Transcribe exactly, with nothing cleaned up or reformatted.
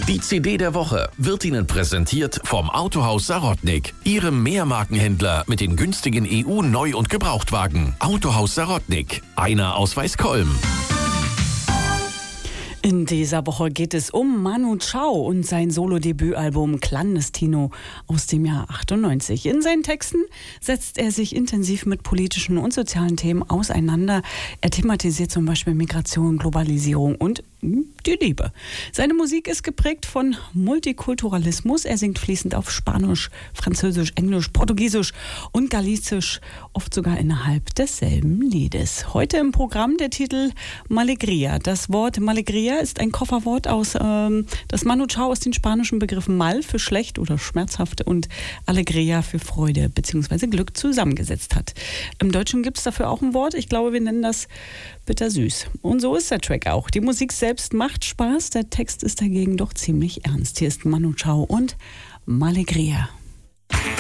Die C D der Woche wird Ihnen präsentiert vom Autohaus Sarotnik, Ihrem Mehrmarkenhändler mit den günstigen E U-Neu- und Gebrauchtwagen. Autohaus Sarotnik, einer aus Weißkolm. In dieser Woche geht es um Manu Chao und sein Solo-Debütalbum Clandestino aus dem Jahr achtundneunzig. In seinen Texten setzt er sich intensiv mit politischen und sozialen Themen auseinander. Er thematisiert zum Beispiel Migration, Globalisierung und die Liebe. Seine Musik ist geprägt von Multikulturalismus. Er singt fließend auf Spanisch, Französisch, Englisch, Portugiesisch und Galicisch, oft sogar innerhalb desselben Liedes. Heute im Programm der Titel Malegria. Das Wort Malegria ist ein Kofferwort aus, ähm, das Manu Chao aus den spanischen Begriffen mal für schlecht oder schmerzhaft und Alegria für Freude bzw. Glück zusammengesetzt hat. Im Deutschen gibt es dafür auch ein Wort. Ich glaube, wir nennen das bittersüß. Und so ist der Track auch. Die Musik selbst macht Spaß, der Text ist dagegen doch ziemlich ernst. Hier ist Manu Chao und Malegria.